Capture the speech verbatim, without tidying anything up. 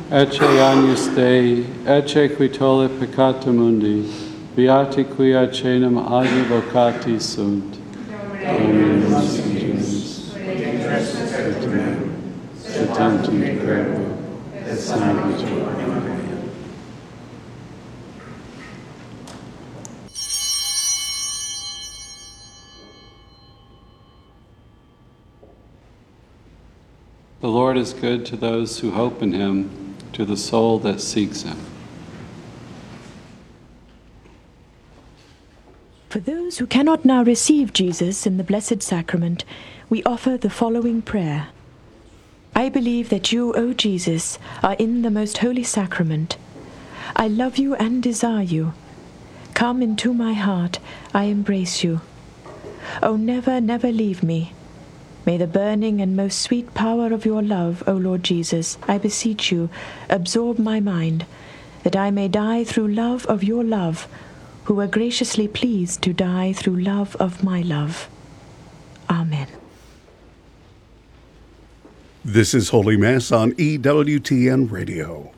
ecce agnus Dei, ecce qui tollit peccata mundi, beati qui ad caenum advocati sunt. Dominus Jesu, et tantum credo, et sanguitum. The Lord is good to those who hope in him, to the soul that seeks him. For those who cannot now receive Jesus in the Blessed Sacrament, we offer the following prayer. I believe that you, O Jesus, are in the most holy sacrament. I love you and desire you. Come into my heart, I embrace you. O never, never leave me. May the burning and most sweet power of your love, O Lord Jesus, I beseech you, absorb my mind, that I may die through love of your love, who were graciously pleased to die through love of my love. Amen. This is Holy Mass on E W T N Radio.